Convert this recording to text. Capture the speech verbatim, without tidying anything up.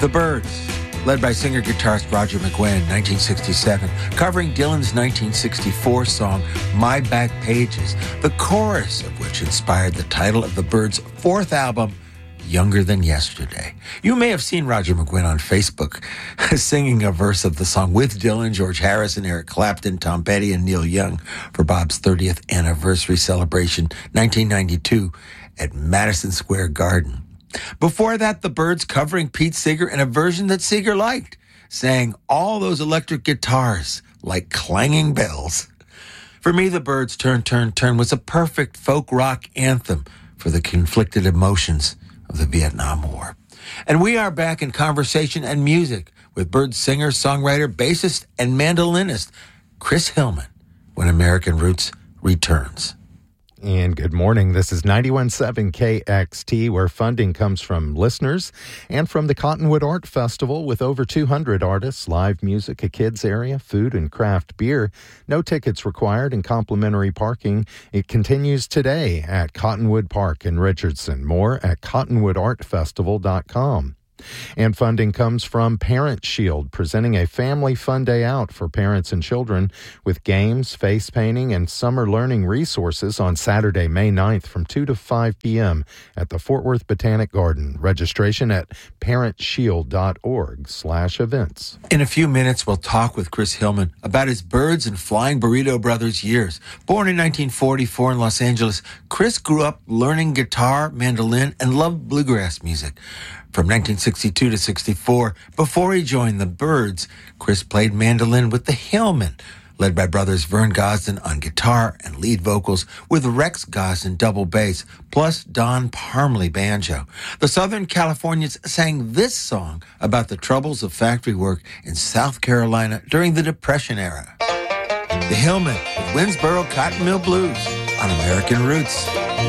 The Byrds, led by singer-guitarist Roger McGuinn, nineteen sixty-seven, covering Dylan's nineteen sixty-four song, My Back Pages, the chorus of which inspired the title of the Byrds' fourth album, Younger Than Yesterday. You may have seen Roger McGuinn on Facebook singing a verse of the song with Dylan, George Harrison, Eric Clapton, Tom Petty, and Neil Young for Bob's thirtieth anniversary celebration, nineteen ninety-two, at Madison Square Garden. Before that, the Byrds covering Pete Seeger in a version that Seeger liked, saying all those electric guitars like clanging bells. For me, the Byrds' Turn, Turn, Turn was a perfect folk rock anthem for the conflicted emotions of the Vietnam War. And we are back in conversation and music with Byrds singer, songwriter, bassist, and mandolinist Chris Hillman when American Roots returns. And good morning. This is ninety-one point seven K X T, where funding comes from listeners and from the Cottonwood Art Festival with over two hundred artists, live music, a kids area, food and craft beer. No tickets required and complimentary parking. It continues today at Cottonwood Park in Richardson. More at cottonwood art festival dot com. And funding comes from Parent Shield, presenting a family fun day out for parents and children with games, face painting, and summer learning resources on Saturday, May ninth from two to five p.m. at the Fort Worth Botanic Garden. Registration at parent shield dot org slash events. In a few minutes, we'll talk with Chris Hillman about his Byrds and Flying Burrito Brothers years. Born in nineteen forty-four in Los Angeles, Chris grew up learning guitar, mandolin, and loved bluegrass music. From nineteen sixty-two to sixty-four, before he joined the Byrds, Chris played mandolin with the Hillmen, led by brothers Vern Gosdin on guitar and lead vocals, with Rex Gosdin double bass, plus Don Parmley banjo. The Southern Californians sang this song about the troubles of factory work in South Carolina during the Depression era. The Hillmen with Winsboro Cotton Mill Blues on American Roots.